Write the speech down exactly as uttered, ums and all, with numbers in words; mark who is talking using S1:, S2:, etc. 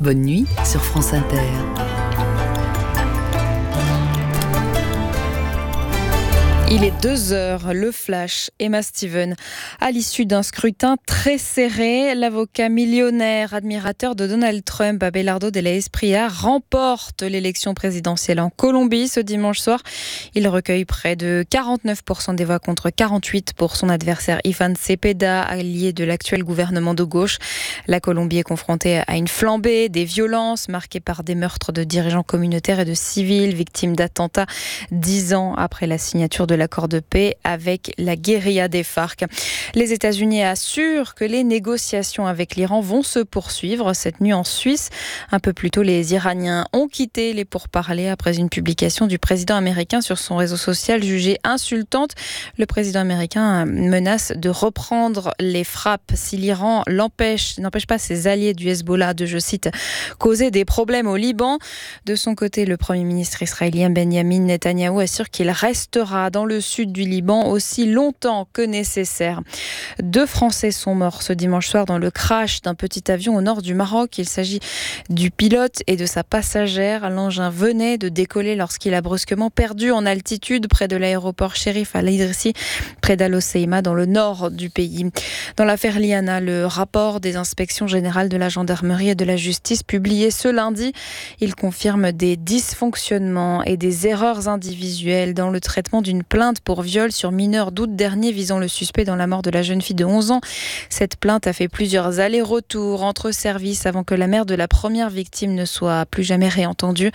S1: Bonne nuit sur France Inter. Il est deux heures, le flash, Emma Steven. À l'issue d'un scrutin très serré, l'avocat millionnaire, admirateur de Donald Trump, Abelardo de la Espriella, remporte l'élection présidentielle en Colombie ce dimanche soir. Il recueille près de quarante-neuf pour cent des voix contre quarante-huit pour son adversaire Iván Cepeda, allié de l'actuel gouvernement de gauche. La Colombie est confrontée à une flambée des violences marquées par des meurtres de dirigeants communautaires et de civils victimes d'attentats dix ans après la signature de l'accord de paix avec la guérilla des FARC. Les États-Unis assurent que les négociations avec l'Iran vont se poursuivre cette nuit en Suisse. Un peu plus tôt, les Iraniens ont quitté les pourparlers après une publication du président américain sur son réseau social jugée insultante. Le président américain menace de reprendre les frappes si l'Iran l'empêche, n'empêche pas ses alliés du Hezbollah de, je cite, causer des problèmes au Liban. De son côté, le premier ministre israélien Benjamin Netanyahou assure qu'il restera dans le sud du Liban aussi longtemps que nécessaire. Deux Français sont morts ce dimanche soir dans le crash d'un petit avion au nord du Maroc. Il s'agit du pilote et de sa passagère. L'engin venait de décoller lorsqu'il a brusquement perdu en altitude près de l'aéroport Chérif Al Idrissi, près d'Al Hoceima, dans le nord du pays. Dans l'affaire Liana, le rapport des inspections générales de la gendarmerie et de la justice publié ce lundi, il confirme des dysfonctionnements et des erreurs individuelles dans le traitement d'une plainte pour viol sur mineur d'août dernier visant le suspect dans la mort de la jeune fille de onze ans. Cette plainte a fait plusieurs allers-retours entre services avant que la mère de la première victime ne soit plus jamais réentendue.